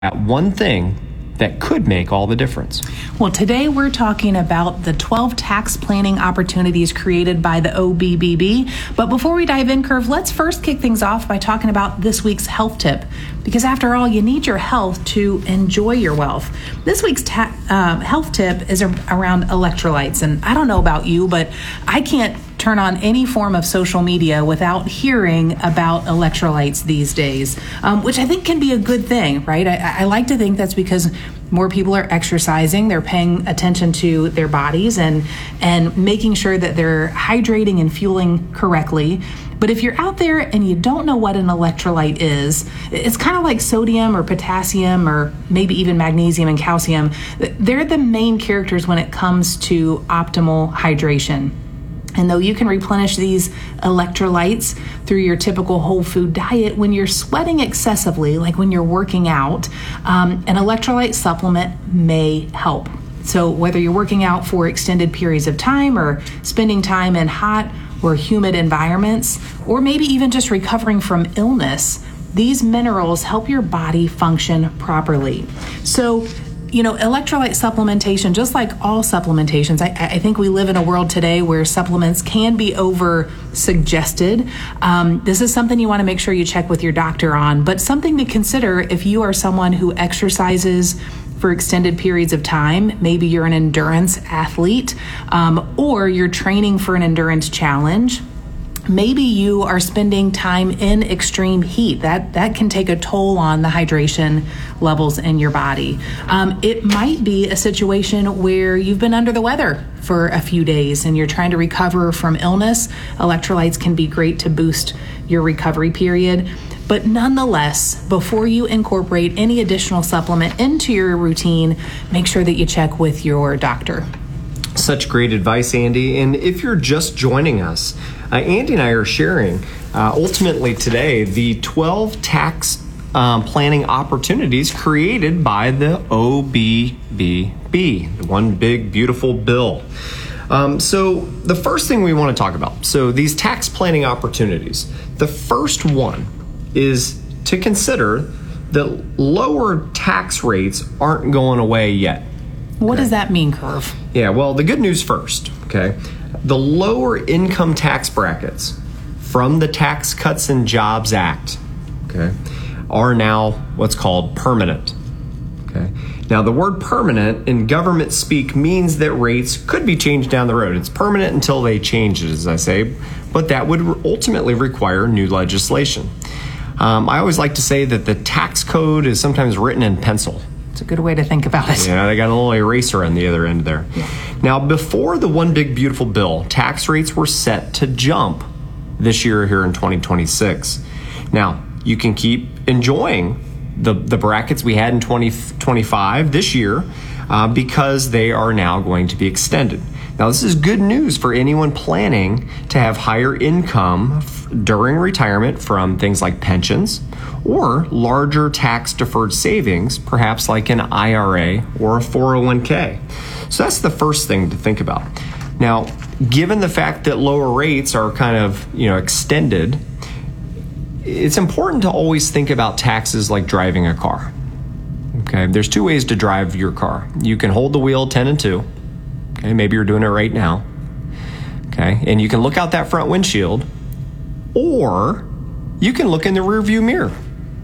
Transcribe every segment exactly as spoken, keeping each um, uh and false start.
at one thing that could make all the difference. Well, today we're talking about the twelve tax planning opportunities created by the O B B B. But before we dive in, Curve, let's first kick things off by talking about this week's health tip. Because after all, you need your health to enjoy your wealth. This week's ta- uh, health tip is a- around electrolytes. And I don't know about you, but I can't turn on any form of social media without hearing about electrolytes these days, um, which I think can be a good thing, right? I, I like to think that's because more people are exercising, they're paying attention to their bodies and and making sure that they're hydrating and fueling correctly. But if you're out there and you don't know what an electrolyte is, it's kind of like sodium or potassium or maybe even magnesium and calcium. They're the main characters when it comes to optimal hydration. And though you can replenish these electrolytes through your typical whole food diet, when you're sweating excessively, like when you're working out, um, an electrolyte supplement may help. So whether you're working out for extended periods of time or spending time in hot or humid environments, or maybe even just recovering from illness, these minerals help your body function properly. So You know, electrolyte supplementation, just like all supplementations, I, I think we live in a world today where supplements can be over suggested. Um, this is something you want to make sure you check with your doctor on, but something to consider if you are someone who exercises for extended periods of time. Maybe you're an endurance athlete, um, or you're training for an endurance challenge. Maybe you are spending time in extreme heat. That that can take a toll on the hydration levels in your body. Um, it might be a situation where you've been under the weather for a few days and you're trying to recover from illness. Electrolytes can be great to boost your recovery period. But nonetheless, before you incorporate any additional supplement into your routine, make sure that you check with your doctor. Such great advice, Andy. And if you're just joining us, uh, Andy and I are sharing uh, ultimately today the twelve tax um, planning opportunities created by the O B B B, the One Big Beautiful Bill. Um, so the first thing we want to talk about, so these tax planning opportunities, the first one is to consider that lower tax rates aren't going away yet. What okay. does that mean, Curve? Yeah, well, the good news first, okay? The lower income tax brackets from the Tax Cuts and Jobs Act, okay, are now what's called permanent, okay? Now, the word permanent in government speak means that rates could be changed down the road. It's permanent until they change it, as I say, but that would ultimately require new legislation. Um, I always like to say that the tax code is sometimes written in pencil. It's a good way to think about it. Yeah, they got a little eraser on the other end there. Yeah. Now, before the One Big Beautiful Bill, tax rates were set to jump this year here in twenty twenty-six. Now, you can keep enjoying the, the brackets we had in twenty twenty-five this year uh, because they are now going to be extended. Now, this is good news for anyone planning to have higher income f- during retirement from things like pensions or larger tax-deferred savings, perhaps like an I R A or a four oh one k. So that's the first thing to think about. Now, given the fact that lower rates are kind of, you know, extended, it's important to always think about taxes like driving a car. Okay, there's two ways to drive your car. You can hold the wheel ten and two. Okay, maybe you're doing it right now. Okay, and you can look out that front windshield, or you can look in the rearview mirror.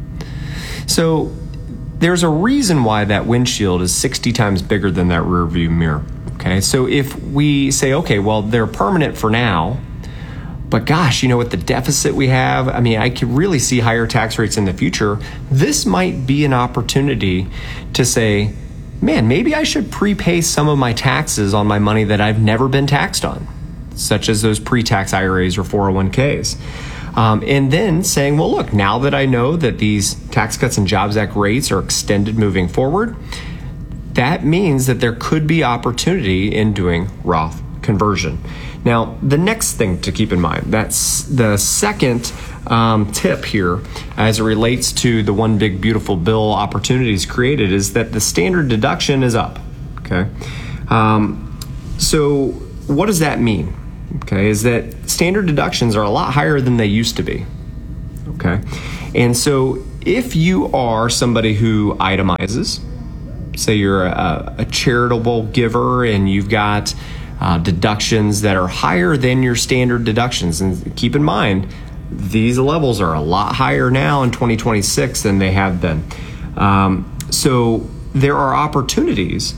So there's a reason why that windshield is sixty times bigger than that rearview mirror. Okay, so if we say, okay, well, they're permanent for now, but gosh, you know, with the deficit we have, I mean, I could really see higher tax rates in the future. This might be an opportunity to say, man, maybe I should prepay some of my taxes on my money that I've never been taxed on, such as those pre-tax I R As or four oh one k's. Um, and then saying, well, look, now that I know that these Tax Cuts and Jobs Act rates are extended moving forward, that means that there could be opportunity in doing Roth conversion. Now, the next thing to keep in mind, that's the second um, tip here as it relates to the One Big Beautiful Bill opportunities created, is that the standard deduction is up, okay? Um, so what does that mean? Okay, is that standard deductions are a lot higher than they used to be, okay? And so if you are somebody who itemizes, say you're a, a charitable giver and you've got uh, deductions that are higher than your standard deductions, and keep in mind, these levels are a lot higher now in twenty twenty-six than they have been. Um, so there are opportunities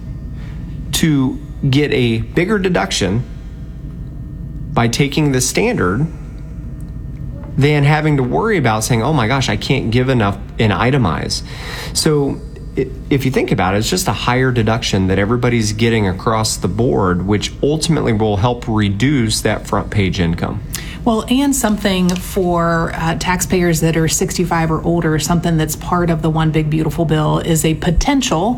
to get a bigger deduction by taking the standard than having to worry about saying, oh my gosh, I can't give enough in itemize. So if you think about it, it's just a higher deduction that everybody's getting across the board, which ultimately will help reduce that front page income. Well, and something for uh, taxpayers that are sixty-five or older, something that's part of the One Big Beautiful Bill is a potential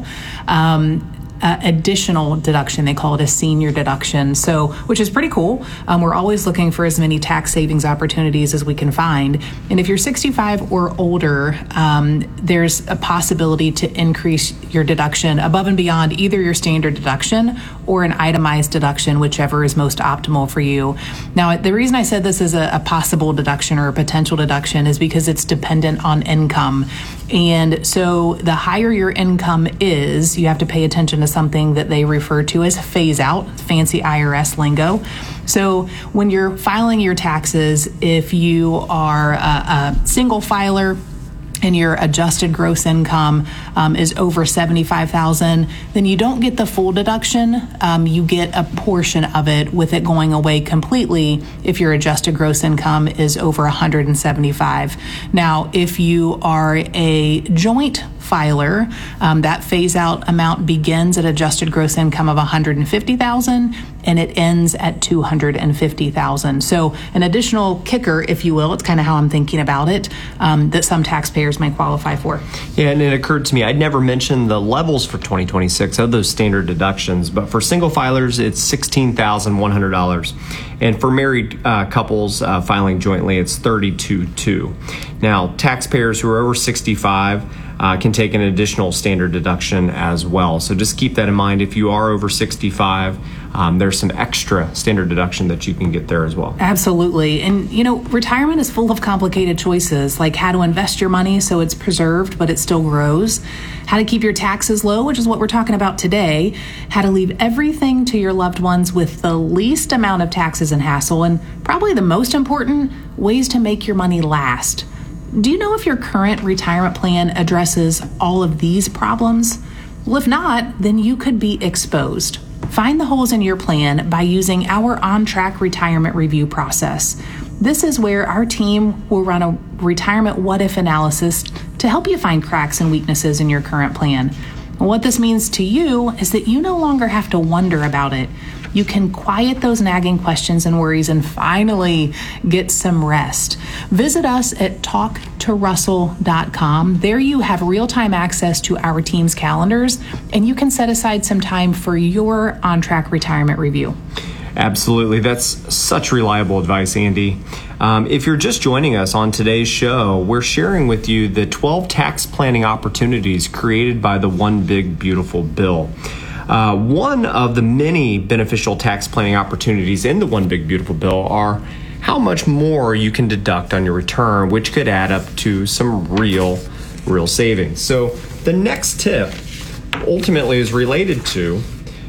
um, Uh, additional deduction. They call it a senior deduction, so which is pretty cool. Um, we're always looking for as many tax savings opportunities as we can find. And if you're sixty-five or older, um, there's a possibility to increase your deduction above and beyond either your standard deduction or an itemized deduction, whichever is most optimal for you. Now, the reason I said this is a, a possible deduction or a potential deduction is because it's dependent on income. And so the higher your income is, you have to pay attention to something that they refer to as phase out, fancy I R S lingo. So when you're filing your taxes, if you are a, a single filer and your adjusted gross income um, is over seventy-five thousand dollars, then you don't get the full deduction. Um, you get a portion of it, with it going away completely if your adjusted gross income is over one hundred seventy-five thousand dollars. Now, if you are a joint filer, um, that phase out amount begins at adjusted gross income of one hundred fifty thousand dollars and it ends at two hundred fifty thousand dollars. So an additional kicker, if you will, it's kind of how I'm thinking about it, um, that some taxpayers may qualify for. Yeah, and it occurred to me, I'd never mentioned the levels for twenty twenty-six of those standard deductions, but for single filers, it's sixteen thousand one hundred dollars. And for married uh, couples uh, filing jointly, it's thirty-two thousand two hundred dollars. Now, taxpayers who are over sixty-five uh, can take an additional standard deduction as well. So just keep that in mind. If you are over sixty-five, um, there's some extra standard deduction that you can get there as well. Absolutely. And, you know, retirement is full of complicated choices, like how to invest your money so it's preserved, but it still grows, how to keep your taxes low, which is what we're talking about today, how to leave everything to your loved ones with the least amount of taxes and hassle, and probably the most important, ways to make your money last. Do you know if your current retirement plan addresses all of these problems? Well, if not, then you could be exposed. Find the holes in your plan by using our on-track retirement review process. This is where our team will run a retirement what-if analysis to help you find cracks and weaknesses in your current plan. And what this means to you is that you no longer have to wonder about it. You can quiet those nagging questions and worries and finally get some rest. Visit us at talk to russell dot com. There you have real-time access to our team's calendars, and you can set aside some time for your on-track retirement review. Absolutely. That's such reliable advice, Andy. Um, if you're just joining us on today's show, we're sharing with you the twelve tax planning opportunities created by the One Big Beautiful Bill. Uh, one of the many beneficial tax planning opportunities in the One Big Beautiful Bill are how much more you can deduct on your return, which could add up to some real, real savings. So the next tip ultimately is related to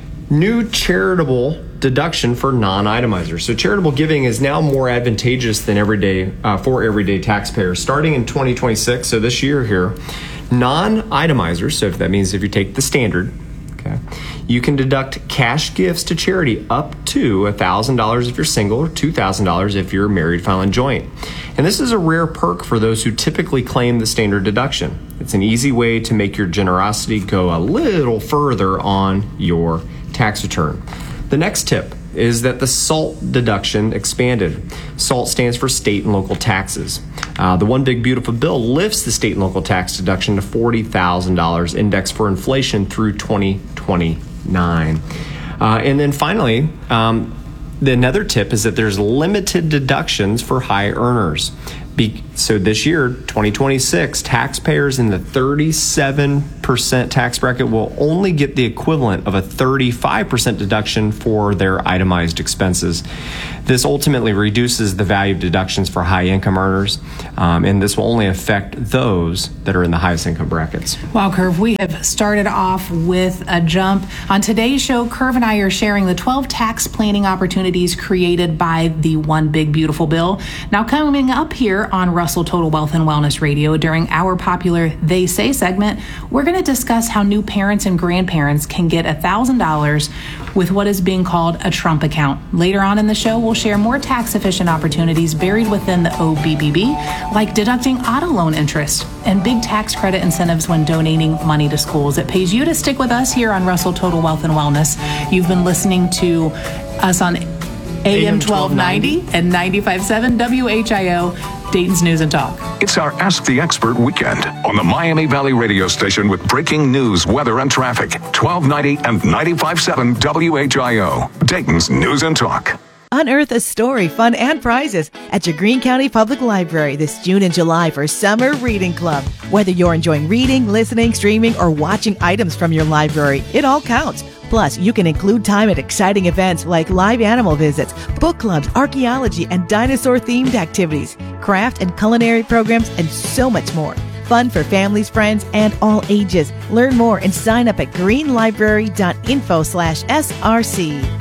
new charitable deduction for non-itemizers. So charitable giving is now more advantageous than everyday uh, for everyday taxpayers. Starting in twenty twenty-six, so this year here, non-itemizers, so if that means if you take the standard, okay, you can deduct cash gifts to charity up to one thousand dollars if you're single or two thousand dollars if you're married filing joint. And this is a rare perk for those who typically claim the standard deduction. It's an easy way to make your generosity go a little further on your tax return. The next tip is that the SALT deduction expanded. SALT stands for state and local taxes. Uh, the One Big Beautiful Bill lifts the state and local tax deduction to forty thousand dollars indexed for inflation through twenty twenty-nine. Uh, and then finally, um, the another tip is that there's limited deductions for high earners. Be- so this year, twenty twenty-six, taxpayers in the thirty-seven percent tax bracket will only get the equivalent of a thirty-five percent deduction for their itemized expenses. This ultimately reduces the value of deductions for high income earners, um, and this will only affect those that are in the highest income brackets. Wow, Curve, we have started off with a jump. On today's show, Curve and I are sharing the twelve tax planning opportunities created by the One Big Beautiful Bill. Now, coming up here on Russell Total Wealth and Wellness Radio during our popular They Say segment, we're going to discuss how new parents and grandparents can get one thousand dollars with what is being called a Trump account. Later on in the show, we'll share more tax-efficient opportunities buried within the O B B B, like deducting auto loan interest and big tax credit incentives when donating money to schools. It pays you to stick with us here on Russell Total Wealth and Wellness. You've been listening to us on A M twelve ninety and ninety-five point seven W H I O, Dayton's News and Talk. It's our Ask the Expert weekend on the Miami Valley radio station with breaking news, weather, and traffic. twelve ninety and ninety-five point seven W H I O, Dayton's News and Talk. Unearth a story, fun, and prizes at your Greene County Public Library this June and July for Summer Reading Club. Whether you're enjoying reading, listening, streaming, or watching items from your library, it all counts. Plus, you can include time at exciting events like live animal visits, book clubs, archaeology, and dinosaur-themed activities, craft and culinary programs, and so much more. Fun for families, friends, and all ages. Learn more and sign up at greenlibrary.info slash SRC.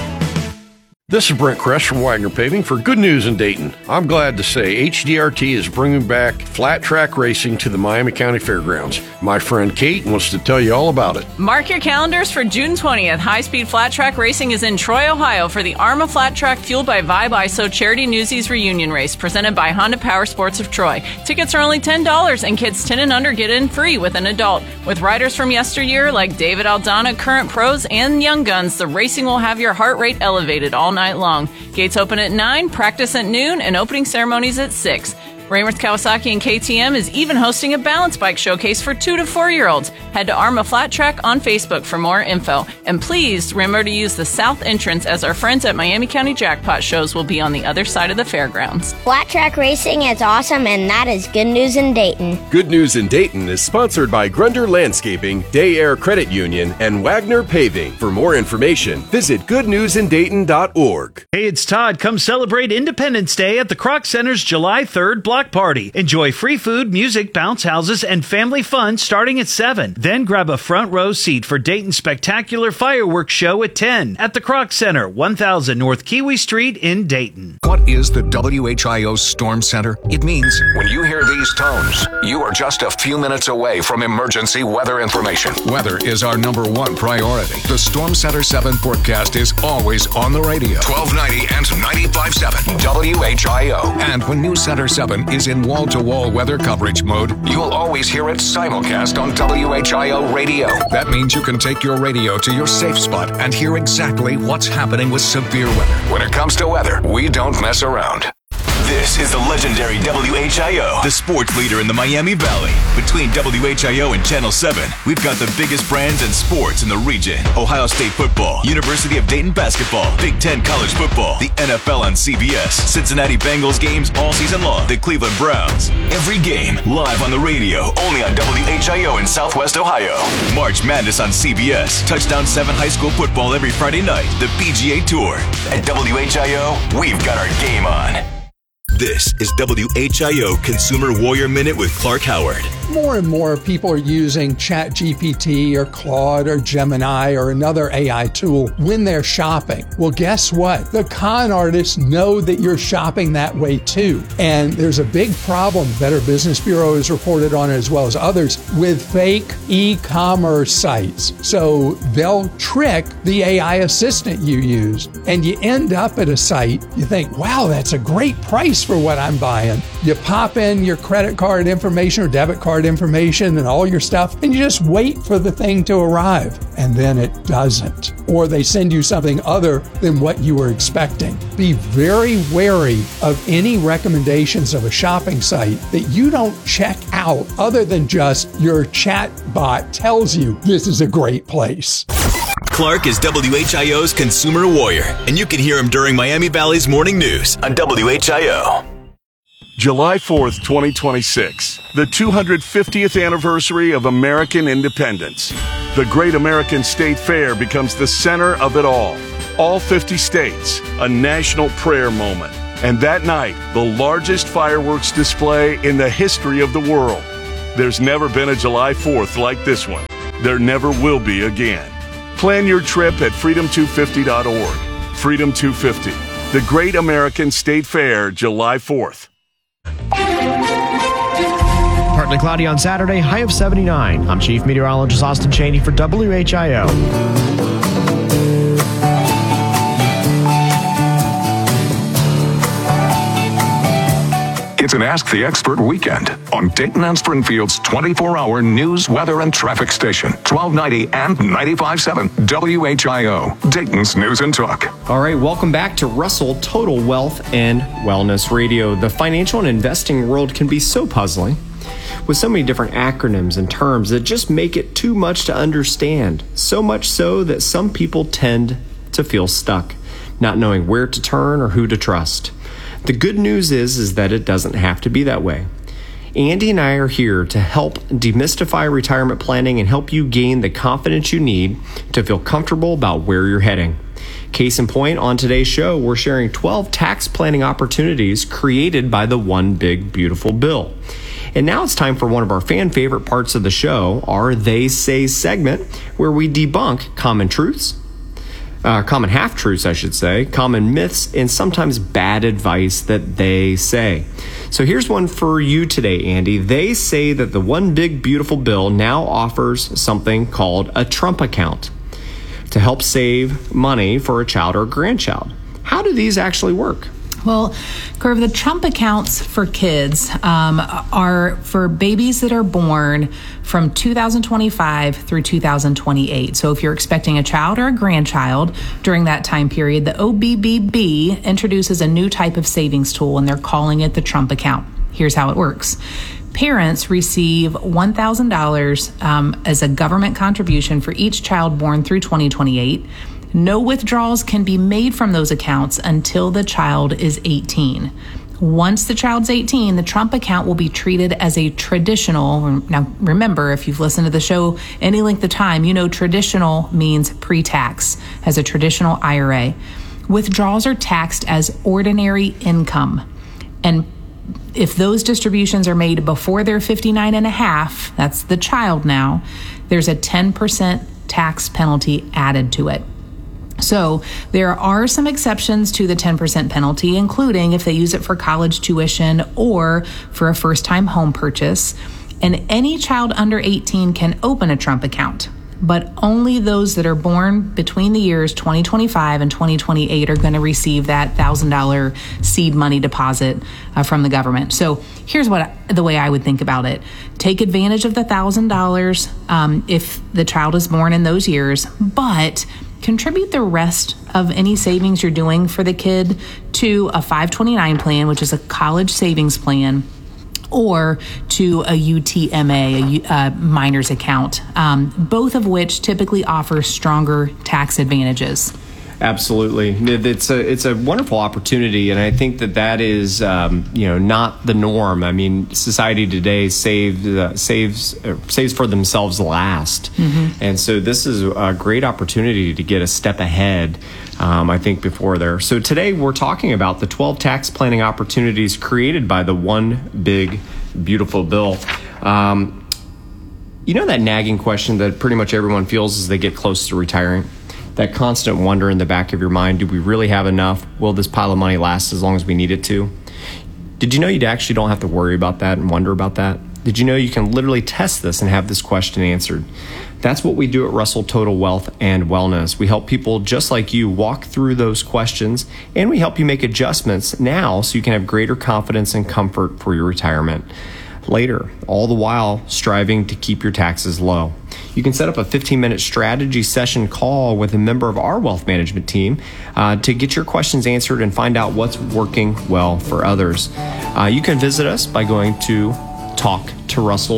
This is Brent Kress from Wagner Paving for Good News in Dayton. I'm glad to say H D R T is bringing back flat track racing to the Miami County Fairgrounds. My friend Kate wants to tell you all about it. Mark your calendars for June twentieth. High-speed flat track racing is in Troy, Ohio for the ARMA Flat Track Fueled by Vibe I S O Charity Newsies Reunion Race presented by Honda Power Sports of Troy. Tickets are only ten dollars and kids ten and under get in free with an adult. With riders from yesteryear like David Aldana, current pros, and young guns, the racing will have your heart rate elevated all night long. Gates open at nine, practice at noon, and opening ceremonies at six. Raymers Kawasaki and K T M is even hosting a balance bike showcase for two to four year olds. Head to ARMA Flat Track on Facebook for more info. And please remember to use the south entrance as our friends at Miami County Jackpot shows will be on the other side of the fairgrounds. Flat track racing is awesome, and that is Good News in Dayton. Good News in Dayton is sponsored by Grunder Landscaping, Day Air Credit Union, and Wagner Paving. For more information, visit good news in dayton dot org. Hey, it's Todd. Come celebrate Independence Day at the Kroc Center's July third block party. Enjoy free food, music, bounce houses, and family fun starting at seven. Then grab a front row seat for Dayton's spectacular fireworks show at ten at the Kroc Center, one thousand North Kiwi Street in Dayton. What is the W H I O Storm Center? It means when you hear these tones, you are just a few minutes away from emergency weather information. Weather is our number one priority. The Storm Center seven forecast is always on the radio. twelve ninety and ninety-five point seven W H I O. And when News Center seven is in wall-to-wall weather coverage mode, you'll always hear it simulcast on W H I O radio. That means you can take your radio to your safe spot and hear exactly what's happening with severe weather. When it comes to weather, we don't mess around. This is the legendary W H I O, the sports leader in the Miami Valley. Between W H I O and Channel seven, we've got the biggest brands and sports in the region. Ohio State football, University of Dayton basketball, Big Ten college football, the N F L on C B S, Cincinnati Bengals games all season long, the Cleveland Browns. Every game live on the radio, only on W H I O in Southwest Ohio. March Madness on C B S, Touchdown seven high school football every Friday night, the P G A Tour. At W H I O, we've got our game on. This is W H I O Consumer Warrior Minute with Clark Howard. More and more people are using ChatGPT or Claude or Gemini or another A I tool when they're shopping. Well, guess what? The con artists know that you're shopping that way too. And there's a big problem, Better Business Bureau has reported on it as well as others, with fake e-commerce sites. So they'll trick the A I assistant you use, and you end up at a site, you think, wow, that's a great price for what I'm buying. You pop in your credit card information or debit card information and all your stuff, and you just wait for the thing to arrive, and then it doesn't. Or they send you something other than what you were expecting. Be very wary of any recommendations of a shopping site that you don't check out other than just your chat bot tells you this is a great place. Clark is W H I O's Consumer Warrior, and you can hear him during Miami Valley's morning news on W H I O. July fourth, twenty twenty-six, the two hundred fiftieth anniversary of American independence. The Great American State Fair becomes the center of it all. All fifty states, a national prayer moment. And that night, the largest fireworks display in the history of the world. There's never been a July fourth like this one. There never will be again. Plan your trip at freedom two fifty dot org. Freedom two fifty, the Great American State Fair, July fourth. Partly cloudy on Saturday, high of seventy-nine. I'm Chief Meteorologist Austin Cheney for W H I O. It's an Ask the Expert weekend on Dayton and Springfield's twenty-four hour news, weather, and traffic station, twelve ninety and ninety-five point seven W H I O, Dayton's News and Talk. All right, welcome back to Russell Total Wealth and Wellness Radio. The financial and investing world can be so puzzling, with so many different acronyms and terms that just make it too much to understand. So much so that some people tend to feel stuck, not knowing where to turn or who to trust. The good news is, is that it doesn't have to be that way. Andy and I are here to help demystify retirement planning and help you gain the confidence you need to feel comfortable about where you're heading. Case in point, on today's show, we're sharing twelve tax planning opportunities created by the One Big Beautiful Bill. And now it's time for one of our fan favorite parts of the show, our They Say segment, where we debunk common truths, Uh, common half-truths, I should say, common myths, and sometimes bad advice that they say. So here's one for you today, Andy. They say that the One Big Beautiful Bill now offers something called a Trump account to help save money for a child or a grandchild. How do these actually work? Well, Curve, the Trump accounts for kids um, are for babies that are born from two thousand twenty-five through two thousand twenty-eight. So if you're expecting a child or a grandchild during that time period, the O B B B introduces a new type of savings tool, and they're calling it the Trump account. Here's how it works. Parents receive one thousand dollars um, as a government contribution for each child born through twenty twenty-eight. No withdrawals can be made from those accounts until the child is eighteen. Once the child's eighteen, the Trump account will be treated as a traditional. Now, remember, if you've listened to the show any length of time, you know traditional means pre-tax, as a traditional I R A. Withdrawals are taxed as ordinary income. And if those distributions are made before they're fifty-nine and a half, that's the child now, there's a ten percent tax penalty added to it. So there are some exceptions to the ten percent penalty, including if they use it for college tuition or for a first-time home purchase. And any child under eighteen can open a Trump account, but only those that are born between the years twenty twenty-five and twenty twenty-eight are going to receive that one thousand dollars seed money deposit uh, from the government. So here's what the way I would think about it. Take advantage of the one thousand dollars um, if the child is born in those years, but contribute the rest of any savings you're doing for the kid to a five twenty-nine plan, which is a college savings plan, or to a U T M A, a uh, minor's account, um, both of which typically offer stronger tax advantages. Absolutely, it's a it's a wonderful opportunity, and I think that that is um, you know not the norm. I mean, society today saves uh, saves uh, saves for themselves last, mm-hmm. and so this is a great opportunity to get a step ahead. Um, I think before there. So today we're talking about the twelve tax planning opportunities created by the One Big Beautiful Bill. Um, you know that nagging question that pretty much everyone feels as they get close to retiring? That constant wonder in the back of your mind, do we really have enough? Will this pile of money last as long as we need it to? Did you know you actually don't have to worry about that and wonder about that? Did you know you can literally test this and have this question answered? That's what we do at Russell Total Wealth and Wellness. We help people just like you walk through those questions, and we help you make adjustments now so you can have greater confidence and comfort for your retirement later, all the while striving to keep your taxes low. You can set up a fifteen minute strategy session call with a member of our wealth management team uh, to get your questions answered and find out what's working well for others. Uh, you can visit us by going to talk to russell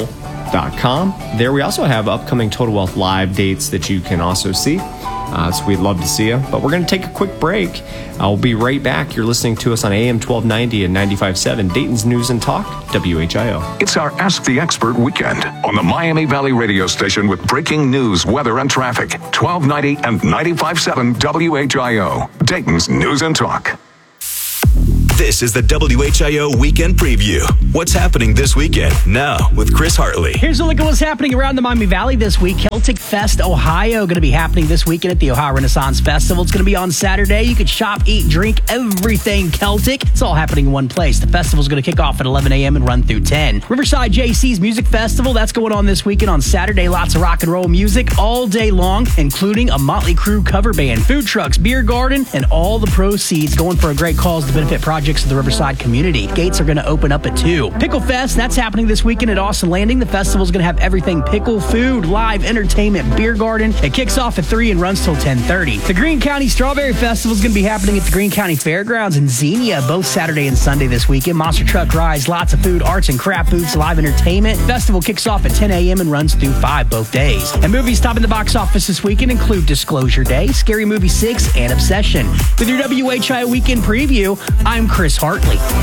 dot com. There we also have upcoming Total Wealth Live dates that you can also see. Uh, so we'd love to see you. But we're going to take a quick break. I'll be right back. You're listening to us on A M twelve ninety and ninety-five point seven, Dayton's News and Talk, W H I O. It's our Ask the Expert weekend on the Miami Valley radio station with breaking news, weather, and traffic. twelve ninety and ninety-five point seven W H I O, Dayton's News and Talk. This is the W H I O Weekend Preview. What's happening this weekend? Now, with Chris Hartley. Here's a look at what's happening around the Miami Valley this week. Celtic Fest Ohio going to be happening this weekend at the Ohio Renaissance Festival. It's going to be on Saturday. You can shop, eat, drink, everything Celtic. It's all happening in one place. The festival's going to kick off at eleven a.m. and run through ten. Riverside J C's Music Festival, that's going on this weekend on Saturday. Lots of rock and roll music all day long, including a Motley Crue cover band, food trucks, beer garden, and all the proceeds going for a great cause to benefit projects of the Riverside community. Gates are going to open up at two. Pickle Fest, that's happening this weekend at Austin Landing. The festival is going to have everything pickle, food, live entertainment, beer garden. It kicks off at three and runs till ten thirty. The Greene County Strawberry Festival is going to be happening at the Greene County Fairgrounds in Xenia both Saturday and Sunday this weekend. Monster truck rides, lots of food, arts and craft booths, live entertainment. Festival kicks off at ten a.m. and runs through five both days. And movies topping the box office this weekend include Disclosure Day, Scary Movie six, and Obsession. With your W H I O Weekend Preview, I'm Chris Hartley.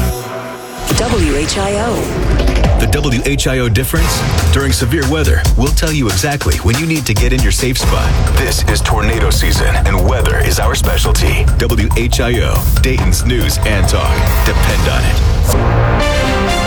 W H I O. The W H I O difference? During severe weather, we'll tell you exactly when you need to get in your safe spot. This is tornado season, and weather is our specialty. W H I O, Dayton's News and Talk. Depend on it.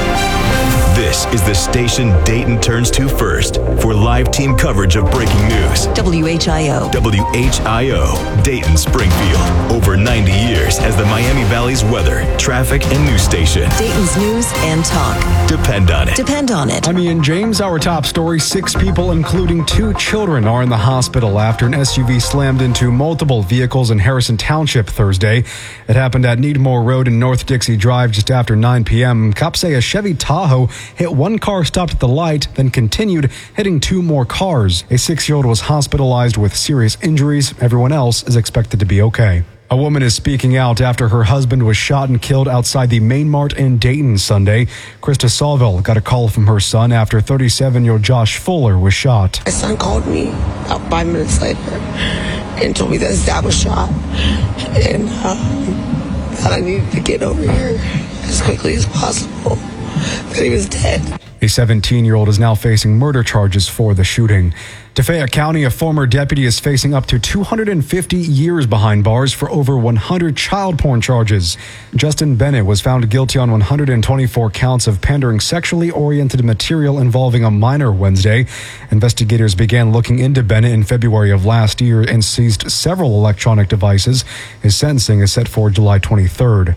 This is the station Dayton turns to first for live team coverage of breaking news. W H I O. W H I O, Dayton Springfield. Over ninety years as the Miami Valley's weather, traffic, and news station. Dayton's News and Talk. Depend on it. Depend on it. I'm Ian James. Our top story, six people, including two children, are in the hospital after an S U V slammed into multiple vehicles in Harrison Township Thursday. It happened at Needmore Road and North Dixie Drive just after nine p.m. Cops say a Chevy Tahoe hit one car, stopped at the light, then continued, hitting two more cars. A six-year-old was hospitalized with serious injuries. Everyone else is expected to be okay. A woman is speaking out after her husband was shot and killed outside the Main Mart in Dayton Sunday. Krista Salville got a call from her son after thirty-seven-year-old Josh Fuller was shot. My son called me about five minutes later and told me that his dad was shot and um, that I needed to get over here as quickly as possible, that he was dead. A seventeen-year-old is now facing murder charges for the shooting. To Fayette County, a former deputy is facing up to two hundred fifty years behind bars for over one hundred child porn charges. Justin Bennett was found guilty on one hundred twenty-four counts of pandering sexually oriented material involving a minor Wednesday. Investigators began looking into Bennett in February of last year and seized several electronic devices. His sentencing is set for July twenty-third.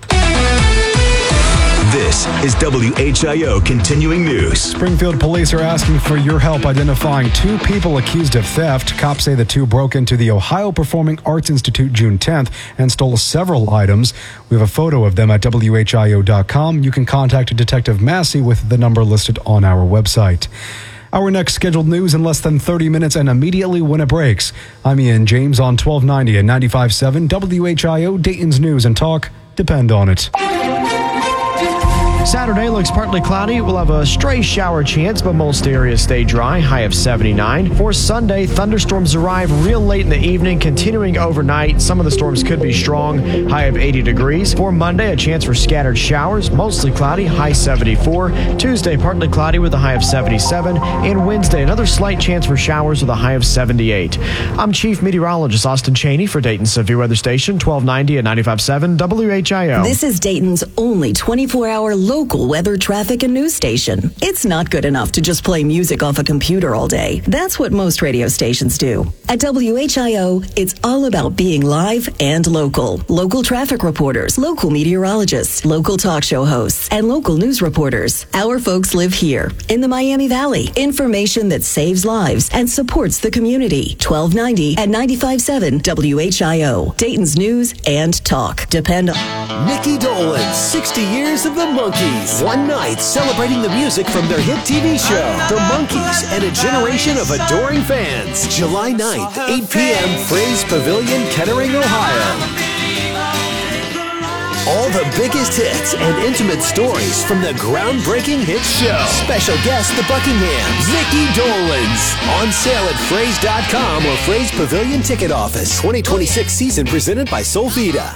This is W H I O Continuing News. Springfield police are asking for your help identifying two people accused of theft. Cops say the two broke into the Ohio Performing Arts Institute June tenth and stole several items. We have a photo of them at W H I O dot com. You can contact Detective Massey with the number listed on our website. Our next scheduled news in less than thirty minutes and immediately when it breaks. I'm Ian James on twelve ninety and ninety-five point seven W H I O, Dayton's News and Talk. Depend on it. Saturday looks partly cloudy. We'll have a stray shower chance, but most areas stay dry. High of seventy-nine. For Sunday, thunderstorms arrive real late in the evening, continuing overnight. Some of the storms could be strong. High of eighty degrees. For Monday, a chance for scattered showers. Mostly cloudy. High seventy-four. Tuesday, partly cloudy with a high of seventy-seven. And Wednesday, another slight chance for showers with a high of seventy-eight. I'm Chief Meteorologist Austin Cheney for Dayton Severe Weather Station, twelve ninety and ninety-five point seven W H I O. This is Dayton's only twenty-four hour local weather, traffic, and news station. It's not good enough to just play music off a computer all day. That's what most radio stations do. At W H I O, it's all about being live and local. Local traffic reporters, local meteorologists, local talk show hosts, and local news reporters. Our folks live here in the Miami Valley. Information that saves lives and supports the community. twelve ninety and ninety-five point seven W H I O. Dayton's News and Talk. Depend on Mickey Dolenz, sixty years of the Monkees. One night celebrating the music from their hit T V show, The Monkees, and a generation of adoring fans. July ninth, eight p.m., Fraze Pavilion, Kettering, Ohio. All the biggest hits and intimate stories from the groundbreaking hit show. Special guest, the Buckinghams, Mickey Dolenz. On sale at Fraze dot com or Fraze Pavilion Ticket Office. twenty twenty-six season presented by Solvita.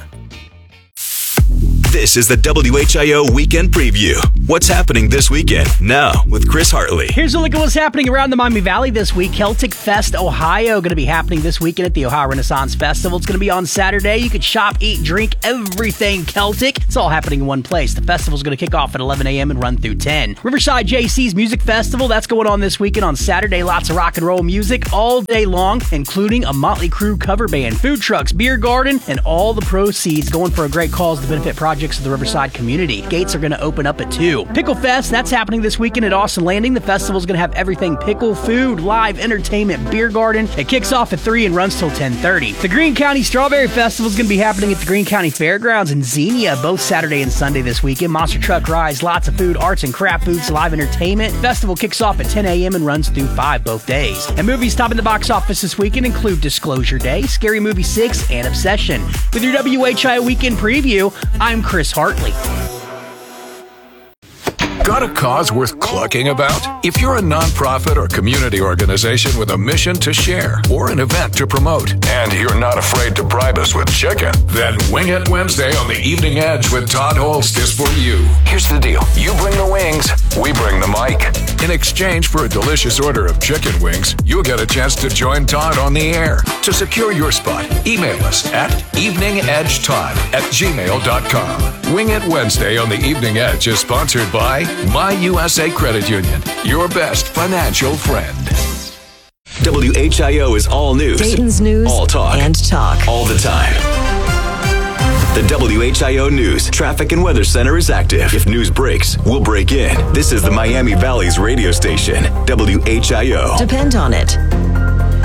This is the W H I O Weekend Preview. What's happening this weekend? Now, with Chris Hartley. Here's a look at what's happening around the Miami Valley this week. Celtic Fest Ohio going to be happening this weekend at the Ohio Renaissance Festival. It's going to be on Saturday. You could shop, eat, drink, everything Celtic. It's all happening in one place. The festival's going to kick off at eleven a.m. and run through ten. Riverside J C's Music Festival, that's going on this weekend on Saturday. Lots of rock and roll music all day long, including a Motley Crue cover band, food trucks, beer garden, and all the proceeds going for a great cause to benefit projects of the Riverside community. Gates are going to open up at two. Pickle Fest, that's happening this weekend at Austin Landing. The festival is going to have everything pickle, food, live entertainment, beer garden. It kicks off at three and runs till ten thirty. The Greene County Strawberry Festival is going to be happening at the Greene County Fairgrounds in Xenia both Saturday and Sunday this weekend. Monster truck rides, lots of food, arts and craft booths, live entertainment. Festival kicks off at ten a.m. and runs through five both days. And movies topping the box office this weekend include Disclosure Day, Scary Movie six, and Obsession. With your W H I O Weekend Preview, I'm Chris Hartley. Got a cause worth clucking about? If you're a nonprofit or community organization with a mission to share or an event to promote, and you're not afraid to bribe us with chicken, then Wing It Wednesday on the Evening Edge with Todd Holst is for you. Here's the deal. You bring the wings, we bring the mic. In exchange for a delicious order of chicken wings, you'll get a chance to join Todd on the air. To secure your spot, email us at eveningedgetodd at gmail dot com. Wing It Wednesday on the Evening Edge is sponsored by My U S A Credit Union, your best financial friend. W H I O is all news. Dayton's news all talk. and talk. All the time. The W H I O News Traffic and Weather Center is active. If news breaks, we'll break in. This is the Miami Valley's radio station, W H I O. Depend on it.